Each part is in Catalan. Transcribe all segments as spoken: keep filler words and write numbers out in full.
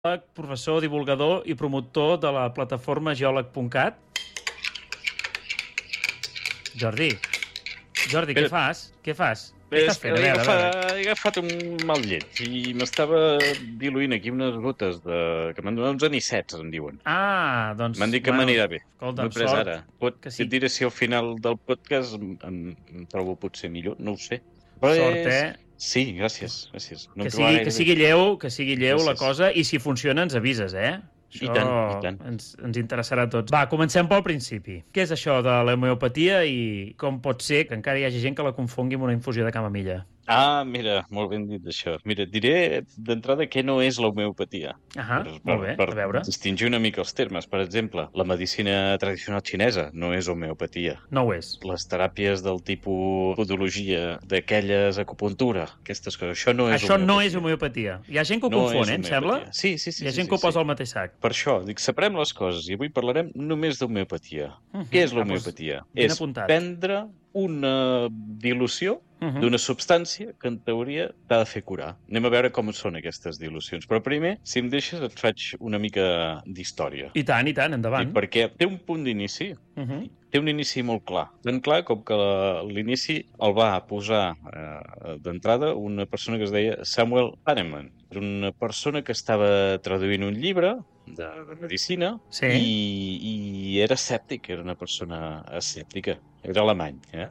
Professor, divulgador i promotor de la plataforma geòleg punt cat. Jordi, Jordi, què fas? Què fas? Què estàs fent? He agafat, he agafat un mal llet i m'estava diluint aquí unes gotes de... que m'han donat uns anicets, em diuen. Ah, doncs... M'han dit que m'anirà bé. Escolta, M'he pres ara. Pot, que sí. Et diré si al final del podcast em, em trobo potser millor, no ho sé. Però sort, és... eh? Sí, gràcies, gràcies. No que, sigui, que sigui lleu, que sigui lleu gràcies. La cosa, i si funciona ens avises, eh? Això I tant, i tant. Ens, ens interessarà a tots. Va, comencem pel principi. Què és això de l'homeopatia i com pot ser que encara hi hagi gent que la confongui amb una infusió de camamilla? Ah, mira, molt ben dit això. Mira, et diré d'entrada què no és l'homeopatia. Ah, per, molt bé, per, a veure. Per distingir una mica els termes. Per exemple, la medicina tradicional xinesa no és homeopatia. No ho és. Les teràpies del tipus podologia, d'aquelles acupuntura, aquestes coses, això no és això homeopatia. no és homeopatia. Hi ha gent que ho no confon, eh, em sembla? Sí, sí, sí. Hi ha gent sí, que ho sí, posa sí. al mateix sac. Per això, dic, separem les coses i avui parlarem només d'homeopatia. Uh -huh. Què és l'homeopatia? Ah, doncs, és apuntat. prendre una dilució uh -huh. d'una substància que en teoria t'ha de fer curar. Anem a veure com són aquestes dilucions. Però primer, si em deixes, et faig una mica d'història. I tant, i tant, endavant. I perquè té un punt d'inici. Uh -huh. Té un inici molt clar. Tan clar com que l'inici el va posar eh, d'entrada una persona que es deia Samuel Hahnemann. Era una persona que estava traduint un llibre de, de medicina sí. i, i era escèptic, era una persona escèptica. Era alemany, eh?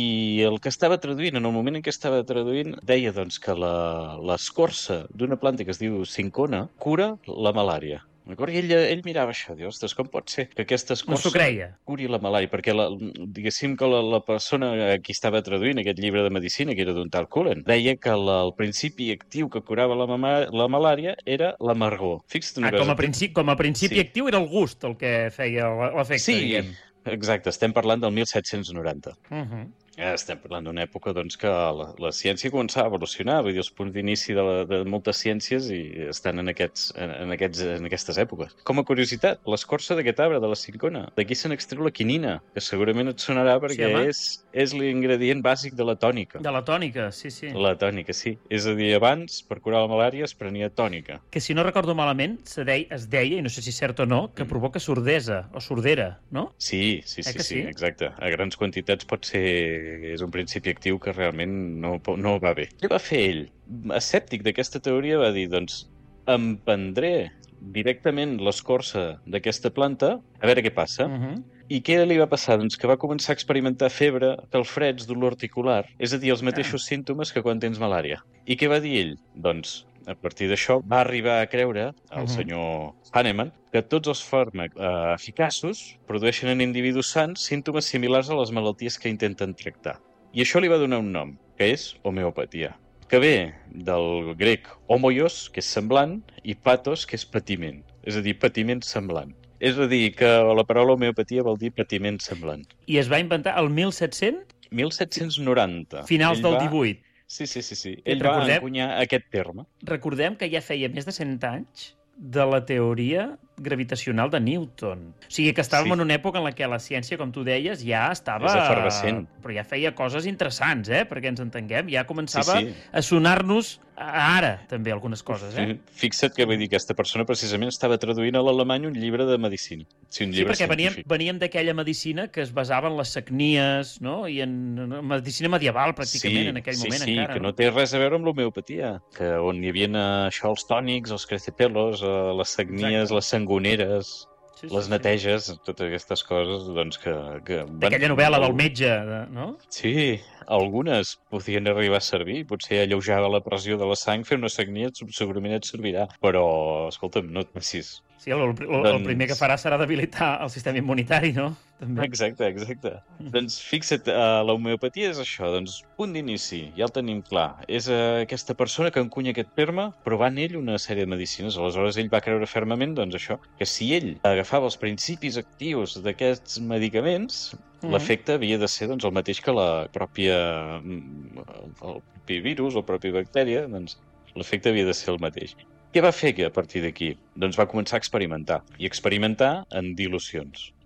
I el que estava traduint, en el moment en què estava traduint, deia doncs, que l'escorça d'una planta que es diu cinchona cura la malària. D'acord? I ell, ell mirava això, diu, ostres, com pot ser que aquesta escorça no curi la malària? Perquè, la, diguéssim que la, la persona a qui estava traduint aquest llibre de medicina, que era d'un tal Cullen, deia que la, el principi actiu que curava la, mama, la malària era l'amargor. Fixa't una ah, cosa. Com a principi, com a principi sí. actiu era el gust el que feia l'efecte, sí, diguem. Exacte, estem parlant del mil set-cents noranta. Uh -huh. Ja estem parlant d'una època doncs, que la, la ciència començava a evolucionar, vull dir, els punts d'inici de, la, de moltes ciències i estan en, aquests, en, en, aquests, en aquestes èpoques. Com a curiositat, l'escorça d'aquest arbre, de la cinchona, d'aquí se n'extreu la quinina, que segurament et sonarà perquè sí, és, és l'ingredient bàsic de la tònica. De la tònica, sí, sí. La tònica, sí. És a dir, abans, per curar la malària, es prenia tònica. Que si no recordo malament, se deia, es deia, i no sé si és cert o no, que mm. provoca sordesa o sordera, no? Sí, sí, sí, eh sí, sí, exacte. A grans quantitats pot ser... és un principi actiu que realment no, no va bé. Què va fer ell? Escèptic d'aquesta teoria va dir, doncs, em prendré directament l'escorça d'aquesta planta a veure què passa. Uh -huh. I què li va passar? Doncs que va començar a experimentar febre, calfreds, dolor articular, és a dir, els mateixos ah. símptomes que quan tens malària. I què va dir ell? Doncs, a partir d'això, va arribar a creure, el uh -huh. senyor Hahnemann, que tots els fàrmacs eh, eficaços produeixen en individus sants símptomes similars a les malalties que intenten tractar. I això li va donar un nom, que és homeopatia, que ve del grec homoios, que és semblant, i pathos, que és patiment, és a dir, patiment semblant. És a dir, que la paraula homeopatia vol dir patiment semblant. I es va inventar el mil set-cents? mil set-cents noranta. Finals Ell del va... divuit. Sí, sí, sí. sí. Ell recordem... va encunyar aquest terme. Recordem que ja feia més de cent anys de la teoria gravitacional de Newton. O sigui que estàvem sí. en una època en la què la ciència, com tu deies, ja estava... És efervescent. Però ja feia coses interessants, eh? Perquè ens entenguem. Ja començava sí, sí. a sonar-nos ara, també, algunes coses, eh? Fixa't que vull dir que aquesta persona precisament estava traduint a l'alemany un llibre de medicina. Sí, un llibre sí perquè veníem, científic. veníem d'aquella medicina que es basava en les sagnies, no? I en, en medicina medieval, pràcticament, sí, en aquell sí, moment sí, encara. Sí, que no? no té res a veure amb l'homeopatia, que on hi havia això, els tònics, els crecepelos, les sagnies, Exacte. les sangoneres... Sí, sí, les neteges, sí. totes aquestes coses, doncs que... que D'aquella novel·la del metge, no? Sí, algunes podien arribar a servir, potser alleujava la pressió de la sang, fer una sagnia segurament et servirà, però, escolta'm, no et passis. Sí, el, el, doncs... el primer que farà serà debilitar el sistema immunitari, no? També. Exacte, exacte. Mm. Doncs fixa't, uh, l'homeopatia és això, doncs punt d'inici, ja el tenim clar. És uh, aquesta persona que encunya aquest terme provant ell una sèrie de medicines. Aleshores ell va creure fermament, doncs això, que si ell agafava els principis actius d'aquests medicaments, mm. l'efecte havia de ser doncs, el mateix que la pròpia el propi virus o la pròpia bactèria, doncs l'efecte havia de ser el mateix. Què va fer que a partir d'aquí? Doncs va començar a experimentar, i experimentar en dilucions.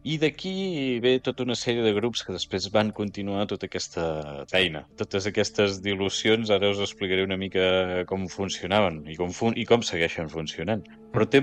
I d'aquí ve tota una sèrie de grups que després van continuar tota aquesta feina. Totes aquestes dilucions, ara us explicaré una mica com funcionaven i com, fun i com segueixen funcionant. Però té